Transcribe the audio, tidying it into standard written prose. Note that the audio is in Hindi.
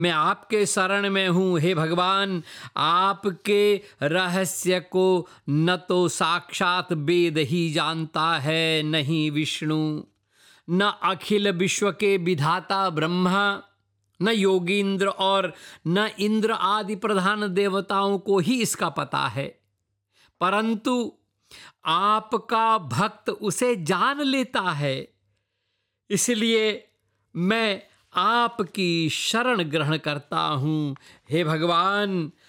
मैं आपके शरण में हूँ। हे भगवान, आपके रहस्य को न तो साक्षात वेद ही जानता है, नहीं विष्णु, न अखिल विश्व के विधाता ब्रह्मा, न योगींद्र और न इंद्र आदि प्रधान देवताओं को ही इसका पता है, परंतु आपका भक्त उसे जान लेता है। इसलिए मैं आपकी शरण ग्रहण करता हूँ। हे भगवान,